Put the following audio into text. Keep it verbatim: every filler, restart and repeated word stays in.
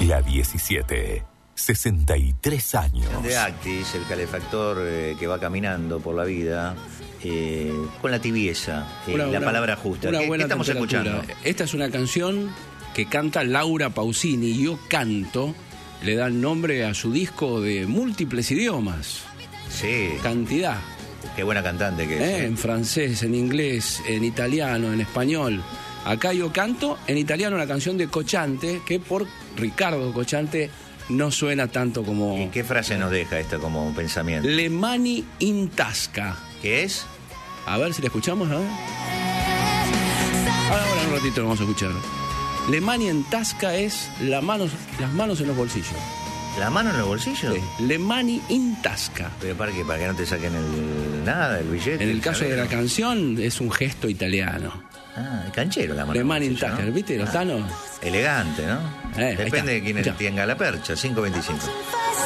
La diecisiete, sesenta y tres años. De Actis, el calefactor eh, que va caminando por la vida eh, con la tibieza, eh, Una- la una- palabra justa. una ¿Qué, buena qué estamos temperatura. escuchando? Esta es una canción que canta Laura Pausini. Yo canto, le da el nombre a su disco de múltiples idiomas. Sí, Cantidad. qué buena cantante que es. ¿eh? eh. En francés, en inglés, en italiano, en español. Acá yo canto en italiano una canción de Cocciante que por Ricardo Cocciante no suena tanto como ¿Y qué frase nos deja esto como pensamiento? Le mani in tasca. ¿Qué es? A ver si la escuchamos, a ver. Ahora, ahora en un ratito lo vamos a escuchar. Le mani in tasca es la manos, las manos en los bolsillos. ¿La mano en el bolsillo? Sí. Le mani in tasca. Pero para que, para que no te saquen el nada, el billete. En el caso de la ¿sabes? canción es un gesto italiano. Ah, canchero la mano. Le en el mani in bolsillo, tasca, ¿no? ¿viste? Los Ah, tanos. elegante, ¿no? Eh, ahí Depende está. de quién Escuchá. tenga la percha, cinco veinticinco.